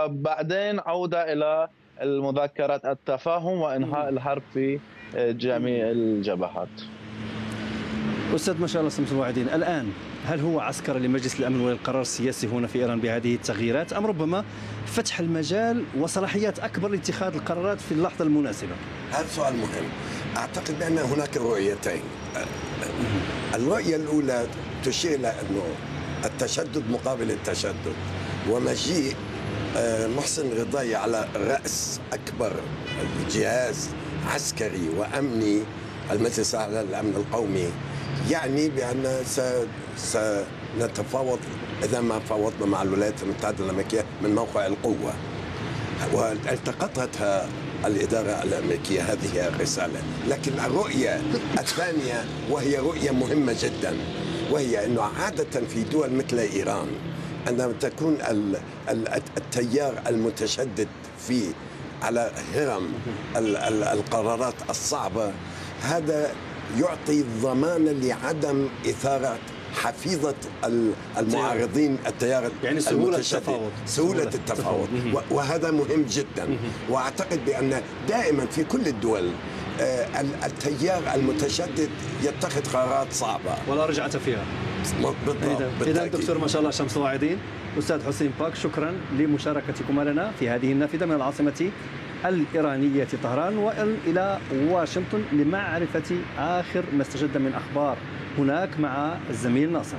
وبعدين عودة إلى المذكرات التفاهم وإنهاء الحرب في جميع الجبهات. أستاذ ما شاء الله سمس الواعدين، الآن هل هو عسكر لمجلس الأمن وللقرار السياسي هنا في إيران بهذه التغييرات، أم ربما فتح المجال وصلاحيات أكبر لاتخاذ القرارات في اللحظة المناسبة؟ هذا سؤال مهم. أعتقد بأن هناك رؤيتين. الرؤية الأولى تشير إلى أنه التشدد مقابل التشدد، ومجيء محسن رضاي على رأس أكبر جهاز عسكري وأمني المجلس الأعلى للأمن القومي يعني بأن سنتفاوض إذا ما فاوضنا مع الولايات المتحدة الأمريكية من موقع القوة، والتقطتها الإدارة الأمريكية. هذه هي الرسالة. لكن الرؤية الثانية وهي رؤية مهمة جدا، وهي أنه عادة في دول مثل إيران عندما تكون التيار المتشدد على هرم القرارات الصعبة، هذا يعطي ضمانة لعدم إثارة حفيظة المعارضين التيار يعني سهولة التفاوض. وهذا مهم جدا. وأعتقد بأن دائما في كل الدول التيار المتشدد يتخذ قرارات صعبة ولا رجعة فيها. إذا دكتور ما شاء الله شمس الواعدين، أستاذ حسين باك، شكرا لمشاركتكم لنا في هذه النافذة من العاصمة الإيرانية طهران وإلى واشنطن لمعرفة آخر ما استجد من أخبار هناك مع الزميل ناصر.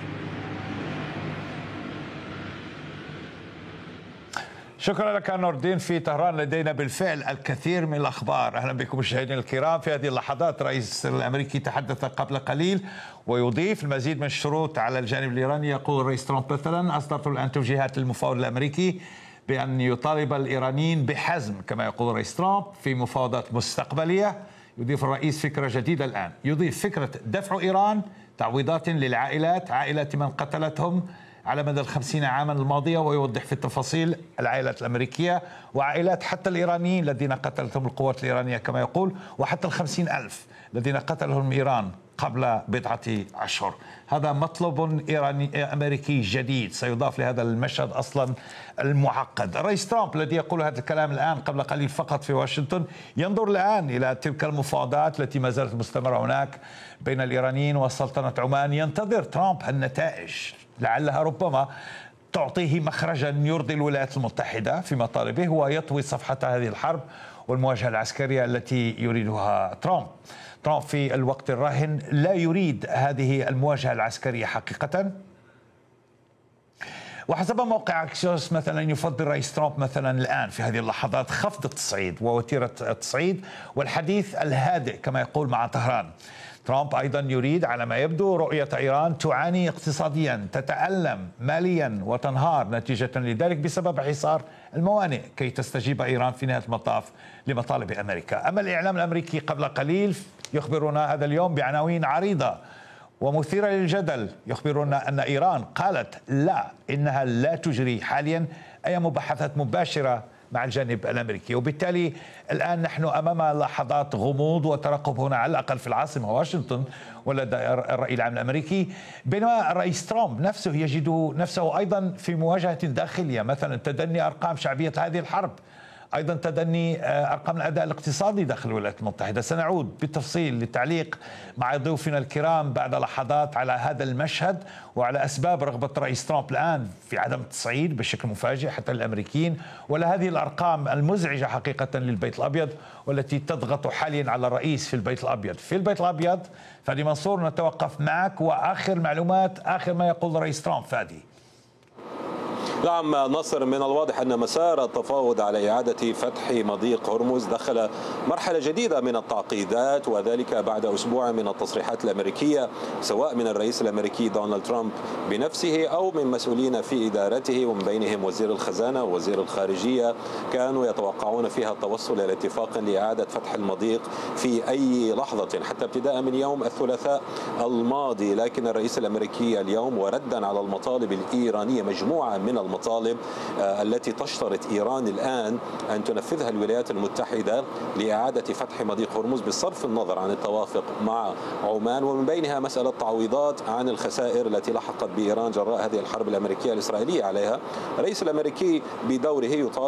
شكرا لك نور الدين. في طهران لدينا بالفعل الكثير من الأخبار. أهلا بكم مشاهدينا الكرام. في هذه اللحظات الرئيس الأمريكي تحدث قبل قليل ويضيف المزيد من الشروط على الجانب الإيراني. يقول الرئيس ترامب مثلا: أصدرت الآن توجيهات للمفاوض الأمريكي بأن يطالب الإيرانيين بحزم، كما يقول الرئيس ترامب، في مفاوضات مستقبلية. يضيف الرئيس فكرة جديدة الآن، يضيف فكرة دفع إيران تعويضات للعائلات، عائلات من قتلتهم على مدى 50 عاما الماضية، ويوضح في التفاصيل العائلات الأمريكية وعائلات حتى الإيرانيين الذين قتلتهم القوات الإيرانية كما يقول، وحتى 50,000 الذين قتلهم إيران قبل بضعة أشهر. هذا مطلب إيراني أمريكي جديد سيضاف لهذا المشهد أصلا المعقد. الرئيس ترامب الذي يقول هذا الكلام الآن قبل قليل فقط في واشنطن ينظر الآن إلى تلك المفاوضات التي ما زالت مستمرة هناك بين الإيرانيين وسلطنة عمان. ينتظر ترامب النتائج، لعلها ربما تعطيه مخرجا يرضي الولايات المتحدة في مطالبه ويطوي صفحة هذه الحرب والمواجهة العسكرية التي يريدها ترامب. ترامب في الوقت الراهن لا يريد هذه المواجهة العسكرية حقيقة، وحسب موقع أكسيوس مثلا يفضل رئيس ترامب مثلا الآن في هذه اللحظات خفض التصعيد ووتيرة التصعيد والحديث الهادئ كما يقول مع طهران. ترامب أيضا يريد على ما يبدو رؤية إيران تعاني اقتصاديا، تتألم ماليا وتنهار نتيجة لذلك بسبب حصار الموانئ كي تستجيب إيران في نهاية المطاف لمطالب أمريكا. أما الإعلام الأمريكي قبل قليل يخبرنا هذا اليوم بعناوين عريضة ومثيرة للجدل، يخبرنا أن إيران قالت لا، إنها لا تجري حاليا أي مباحثات مباشرة مع الجانب الأمريكي، وبالتالي الآن نحن أمام لحظات غموض وترقب هنا على الأقل في العاصمة واشنطن ولدى الرأي العام الأمريكي، بينما الرئيس ترامب نفسه يجد نفسه أيضا في مواجهة داخلية، مثلا تدني أرقام شعبية هذه الحرب، أيضا تدني أرقام الأداء الاقتصادي داخل الولايات المتحدة. سنعود بالتفصيل للتعليق مع ضيوفنا الكرام بعد لحظات على هذا المشهد وعلى أسباب رغبة الرئيس ترامب الآن في عدم التصعيد بشكل مفاجئ حتى للأمريكيين، ولا هذه الأرقام المزعجة حقيقة للبيت الأبيض والتي تضغط حاليا على الرئيس في البيت الأبيض. في البيت الأبيض فادي منصور، نتوقف معك وآخر معلومات، آخر ما يقول الرئيس ترامب. فادي. نعم نصر، من الواضح أن مسار التفاوض على إعادة فتح مضيق هرمز دخل مرحلة جديدة من التعقيدات، وذلك بعد أسبوع من التصريحات الأمريكية سواء من الرئيس الأمريكي دونالد ترامب بنفسه أو من مسؤولين في إدارته ومن بينهم وزير الخزانة ووزير الخارجية، كانوا يتوقعون فيها التوصل إلى اتفاق لإعادة فتح المضيق في أي لحظة حتى ابتداء من يوم الثلاثاء الماضي. لكن الرئيس الأمريكي اليوم وردا على المطالب الإيرانية، مجموعة من المطالب التي تشترط إيران الآن أن تنفذها الولايات المتحدة لإعادة فتح مضيق هرمز بصرف النظر عن التوافق مع عمان، ومن بينها مسألة تعويضات عن الخسائر التي لحقت بإيران جراء هذه الحرب الأمريكية الإسرائيلية عليها. الرئيس الأمريكي بدوره يطالب